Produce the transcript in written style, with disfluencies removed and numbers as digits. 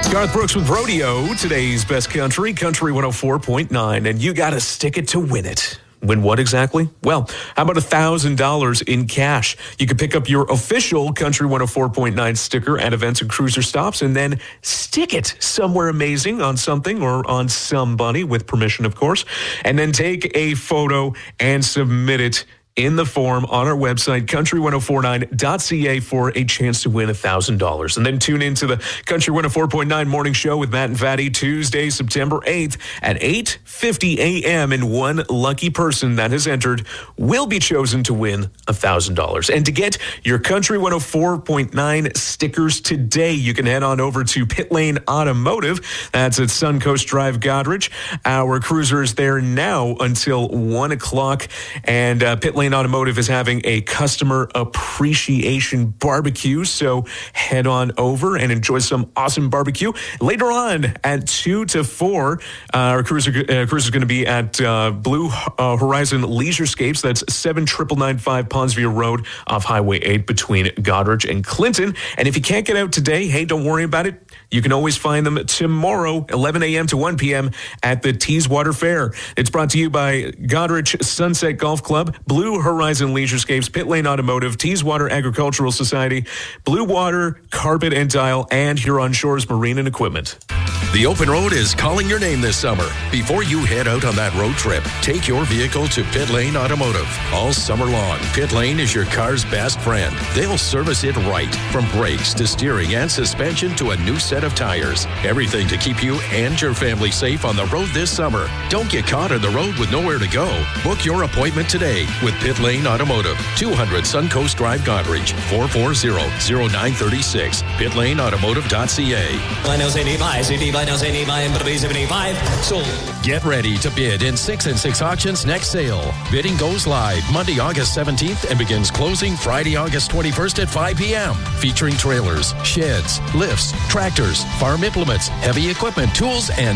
Garth Brooks with Rodeo, today's best country, Country 104.9, and you got to stick it to win it. Win what exactly? Well, how about $1,000 in cash? You can pick up your official Country 104.9 sticker at events and cruiser stops and then stick it somewhere amazing on something or on somebody, with permission, of course, and then take a photo and submit it in the form on our website, country1049.ca, for a chance to win $1,000. And then tune into the Country 104.9 Morning Show with Matt and Fatty, Tuesday, September 8th at 8:50 a.m. And one lucky person that has entered will be chosen to win $1,000. And to get your Country 104.9 stickers today, you can head on over to Pit Lane Automotive. That's at Suncoast Drive, Goderich. Our cruiser is there now until 1 o'clock. And Pit Lane Automotive is having a customer appreciation barbecue, so head on over and enjoy some awesome barbecue. Later on at 2 to 4, our cruiser is going to be at Blue Horizon Leisurescapes. That's 79995 Pondsview Road off Highway 8 between Goderich and Clinton. And if you can't get out today, hey, don't worry about it. You can always find them tomorrow, 11 a.m. to 1 p.m. at the Teeswater Fair. It's brought to you by Goderich Sunset Golf Club, Blue Horizon Leisurescapes, Pit Lane Automotive, Teeswater Agricultural Society, Blue Water Carpet and Tile, and Huron Shores Marine and Equipment. The Open Road is calling your name this summer. Before you head out on that road trip, take your vehicle to Pit Lane Automotive. All summer long, Pit Lane is your car's best friend. They'll service it right, from brakes to steering and suspension to a new set of tires. Everything to keep you and your family safe on the road this summer. Don't get caught on the road with nowhere to go. Book your appointment today with Pit Lane Automotive, 200 Suncoast Drive, Goderich, 440-0936, pitlaneautomotive.ca. Get ready to bid in 6 and 6 auctions next sale. Bidding goes live Monday, August 17th and begins closing Friday, August 21st at 5 p.m. Featuring trailers, sheds, lifts, tractors, farm implements, heavy equipment, tools, and